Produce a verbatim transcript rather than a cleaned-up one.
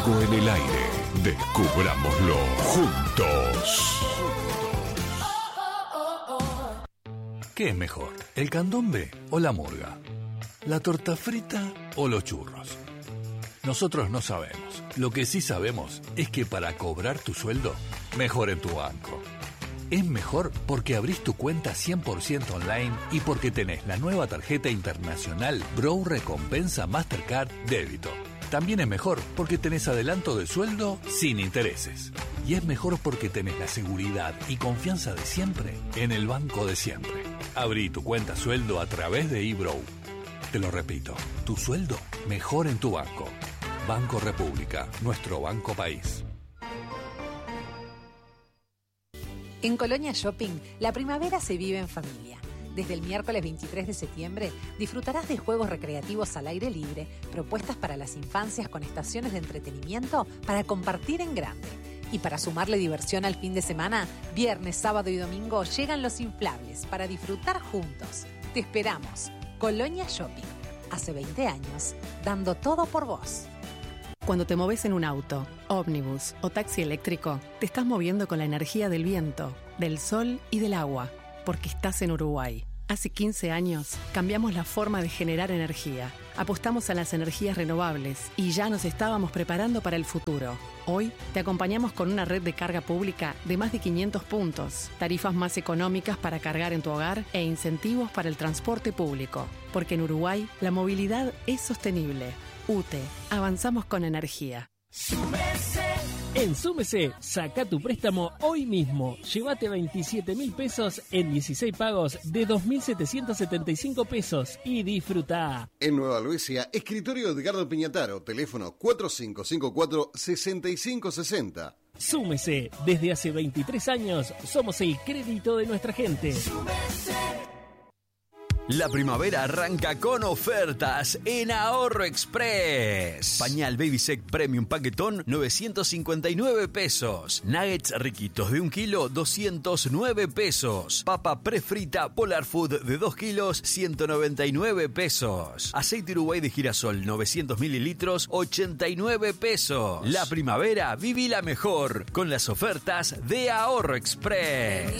En el aire, descubrámoslo juntos. ¿Qué es mejor, el candombe o la murga? ¿La torta frita o los churros? Nosotros no sabemos. Lo que sí sabemos es que para cobrar tu sueldo, mejor en tu banco. Es mejor porque abrís tu cuenta cien por ciento online y porque tenés la nueva tarjeta internacional Bro Recompensa Mastercard Débito. También es mejor porque tenés adelanto de sueldo sin intereses. Y es mejor porque tenés la seguridad y confianza de siempre en el banco de siempre. Abrí tu cuenta sueldo a través de eBrow. Te lo repito, tu sueldo mejor en tu banco. Banco República, nuestro banco país. En Colonia Shopping, la primavera se vive en familia. Desde el miércoles veintitrés de septiembre disfrutarás de juegos recreativos al aire libre, propuestas para las infancias con estaciones de entretenimiento para compartir en grande. Y para sumarle diversión al fin de semana, viernes, sábado y domingo llegan los inflables para disfrutar juntos. Te esperamos. Colonia Shopping. Hace veinte años, dando todo por vos. Cuando te moves en un auto, ómnibus o taxi eléctrico, te estás moviendo con la energía del viento, del sol y del agua. Porque estás en Uruguay. Hace quince años cambiamos la forma de generar energía. Apostamos a las energías renovables y ya nos estábamos preparando para el futuro. Hoy te acompañamos con una red de carga pública de más de quinientos puntos, tarifas más económicas para cargar en tu hogar e incentivos para el transporte público. Porque en Uruguay la movilidad es sostenible. U T E, avanzamos con energía. ¡Súmese! En Súmese, saca tu préstamo hoy mismo. Llévate veintisiete mil pesos en dieciséis pagos de dos mil setecientos setenta y cinco pesos y disfruta. En Nueva Albesia, escritorio Edgardo Piñataro, teléfono cuatro cinco cinco cuatro, seis cinco seis cero. Súmese, desde hace veintitrés años somos el crédito de nuestra gente. Súmese. La primavera arranca con ofertas en Ahorro Express. Pañal Babysec Premium Paquetón, novecientos cincuenta y nueve pesos. Nuggets riquitos de un kilo, doscientos nueve pesos. Papa prefrita Polar Food de dos kilos, ciento noventa y nueve pesos. Aceite Uruguay de girasol, novecientos mililitros, ochenta y nueve pesos. La primavera, vivila mejor con las ofertas de Ahorro Express.